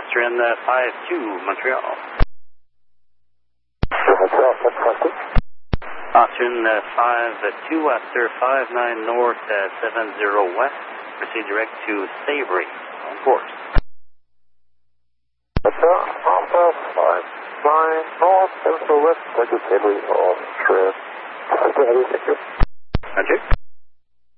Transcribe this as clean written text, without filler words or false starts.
Austrian 5-2, Montreal. Montreal, that's correct. Austrian 5-2 after 59 north 70 west. Proceed direct to Savory on course. Alpha 59 north 70 west, take to Savory on trip. Thank you. Roger.